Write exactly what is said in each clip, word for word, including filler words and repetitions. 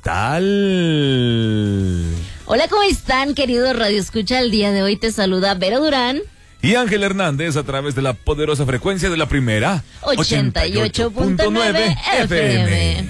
tal? Hola, ¿cómo están, queridos Radio Escucha? El día de hoy te saluda Vero Durán y Ángel Hernández a través de la poderosa frecuencia de la primera ochenta y ocho punto nueve F M.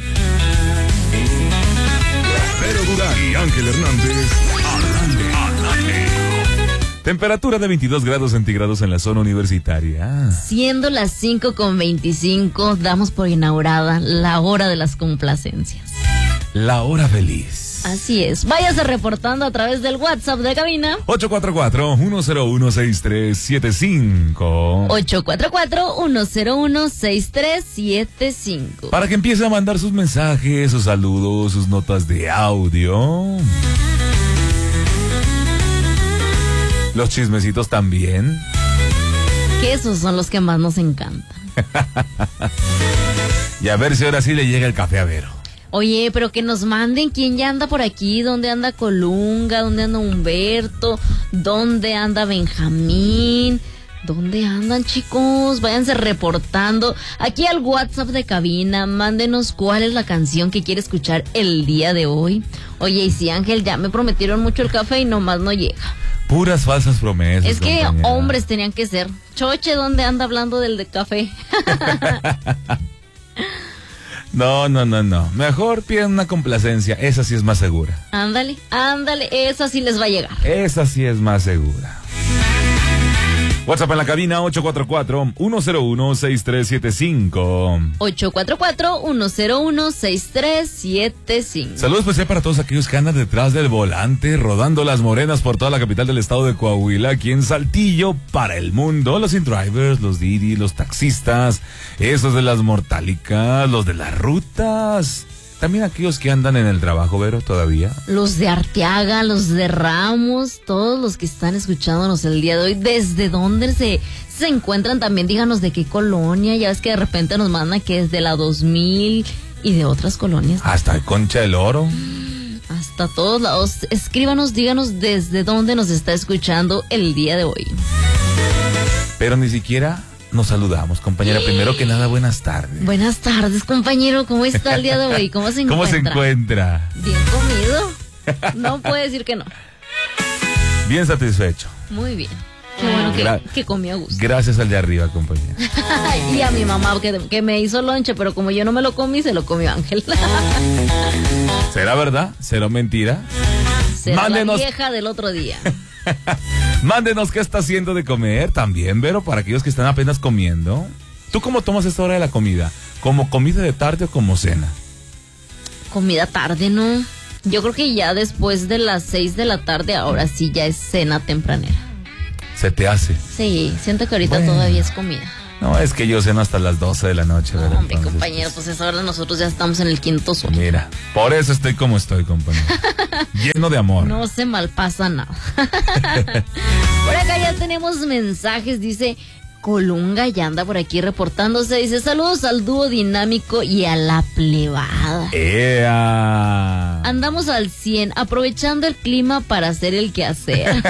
Vero Durán y Ángel Hernández al aire, al aire. Temperatura de veintidós grados centígrados en la zona universitaria. Siendo las cinco con veinticinco, damos por inaugurada la hora de las complacencias. La hora feliz. Así es. Váyase reportando a través del WhatsApp de cabina. ocho cuatro cuatro, uno cero uno, seis tres siete cinco. ocho cuatro cuatro, uno cero uno, seis tres siete cinco. Para que empiece a mandar sus mensajes, sus saludos, sus notas de audio. Los chismecitos también. Que esos son los que más nos encantan. Y a ver si ahora sí le llega el café a Vero. Oye, pero que nos manden quién ya anda por aquí, dónde anda Colunga, dónde anda Humberto, dónde anda Benjamín, dónde andan, chicos. Váyanse reportando aquí al WhatsApp de cabina, mándenos cuál es la canción que quiere escuchar el día de hoy. Oye, y si Ángel, ya me prometieron mucho el café y nomás no llega. Puras falsas promesas. Es que compañera. Hombres tenían que ser. Choche, ¿dónde anda hablando del de café? No, no, no, no. Mejor piden una complacencia. Esa sí es más segura. Ándale, ándale, esa sí les va a llegar. Esa sí es más segura. WhatsApp en la cabina ocho cuatro cuatro, uno cero uno, seis tres siete cinco. ocho cuatro cuatro, uno cero uno, seis tres siete cinco. Saludos especial para todos aquellos que andan detrás del volante, rodando las morenas por toda la capital del estado de Coahuila, aquí en Saltillo, para el mundo. Los in-drivers, los Didi, los taxistas, esos de las mortálicas, los de las rutas. También aquellos que andan en el trabajo, Vero, todavía. Los de Arteaga, los de Ramos, todos los que están escuchándonos el día de hoy, ¿desde dónde se, se encuentran? También díganos de qué colonia, ya ves que de repente nos mandan que es de la dos mil y de otras colonias. Hasta Concha del Oro. Hasta todos lados. Escríbanos, díganos desde dónde nos está escuchando el día de hoy. Pero ni siquiera nos saludamos, compañera. Primero que nada, buenas tardes. Buenas tardes, compañero. ¿Cómo está el día de hoy? ¿Cómo se encuentra? ¿Cómo se encuentra? Bien comido. No puede decir que no. Bien satisfecho. Muy bien. Qué bueno que, Gra- que comió a gusto. Gracias al de arriba, compañera. Y a mi mamá que, que me hizo lonche, pero como yo no me lo comí, se lo comió Ángel. ¿Será verdad? ¿Será mentira? Será Mándenos... la vieja del otro día. Mándenos qué está haciendo de comer también, Vero, para aquellos que están apenas comiendo. ¿Tú cómo tomas esta hora de la comida? ¿Como comida de tarde o como cena? Comida tarde, ¿no? Yo creo que ya después de las seis de la tarde, ahora sí ya es cena tempranera. ¿Se te hace? Sí, siento que ahorita bueno. todavía es comida. No, es que yo ceno hasta las doce de la noche, ¿verdad? No, hombre, entonces, compañero, pues esa hora nosotros ya estamos en el quinto sueño. Mira, por eso estoy como estoy, compañero. Lleno de amor. No se malpasa nada. Por acá ya tenemos mensajes, dice Colunga, ya anda por aquí reportándose. Dice, saludos al dúo dinámico y a la plebada. ¡Ea! Andamos al cien, aprovechando el clima para hacer el quehacer.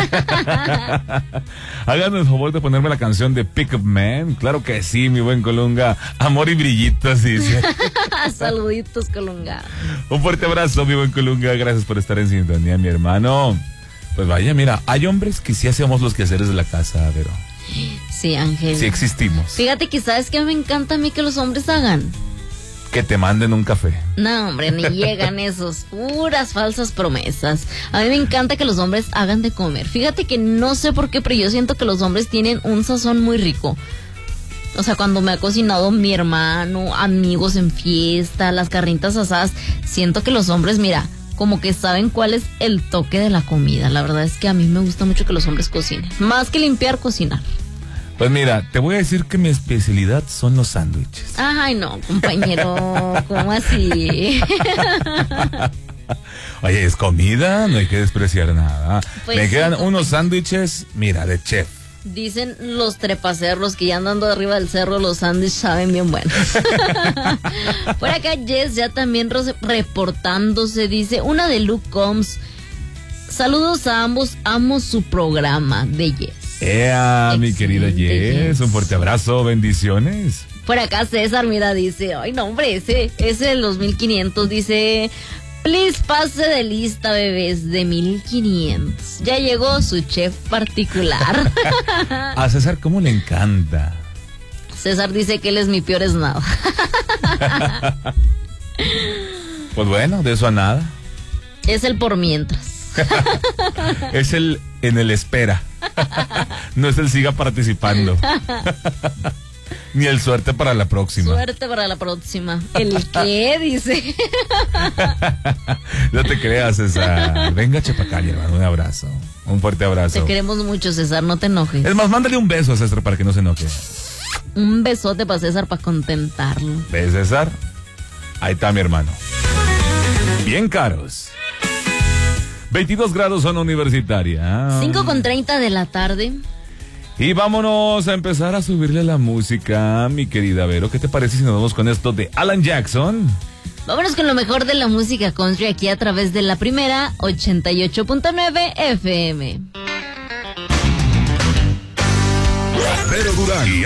Háganme el favor de ponerme la canción de Pick Up Man. Claro que sí, mi buen Colunga. Amor y brillitos, dice. Saluditos, Colunga. Un fuerte abrazo, mi buen Colunga. Gracias por estar en sintonía, mi hermano. Pues vaya, mira, hay hombres que sí hacemos los quehaceres de la casa, pero... Sí, Ángel. Sí existimos. Fíjate que sabes que me encanta a mí que los hombres hagan. Que te manden un café. No, hombre, ni llegan esos. Puras falsas promesas. A mí me encanta que los hombres hagan de comer. Fíjate que no sé por qué, pero yo siento que los hombres tienen un sazón muy rico. O sea, cuando me ha cocinado mi hermano, amigos en fiesta, las carnitas asadas, siento que los hombres, mira, como que saben cuál es el toque de la comida. La verdad es que a mí me gusta mucho que los hombres cocinen. Más que limpiar, cocinar. Pues mira, te voy a decir que mi especialidad son los sándwiches. Ay, no, compañero, ¿cómo así? Oye, es comida, no hay que despreciar nada. Pues Me sí, quedan compañero. unos sándwiches, mira, de chef. Dicen los trepacerros que ya andando arriba del cerro, los sándwiches saben bien buenos. Por acá Jess ya también reportándose, dice, una de Luke Combs. Saludos a ambos, amo su programa de Jess. ¡Ea, mi querida Jess! Jess. Un fuerte abrazo, bendiciones. Por acá César, mira, dice, ay no hombre, ese, ese de los mil quinientos, dice, Please, pase de lista, bebés, de mil quinientos. Ya llegó su chef particular. A César, ¿cómo le encanta? César dice que él es mi peor es nada. Pues bueno, de eso a nada. Es el por mientras. Es el en el espera. No es el siga participando. Ni el suerte para la próxima. Suerte para la próxima. ¿El qué? Dice. No te creas, César. Venga, Chapacali, hermano. Un abrazo. Un fuerte abrazo. Te queremos mucho, César. No te enojes. Es más, mándale un beso a César para que no se enoje. Un besote para César para contentarlo. ¿Ves, César? Ahí está mi hermano. Bien caros. veintidós grados zona universitaria. cinco con treinta de la tarde. Y vámonos a empezar a subirle la música, mi querida Vero. ¿Qué te parece si nos vamos con esto de Alan Jackson? Vámonos con lo mejor de la música country aquí a través de la primera ochenta y ocho punto nueve F M. Vero Durán.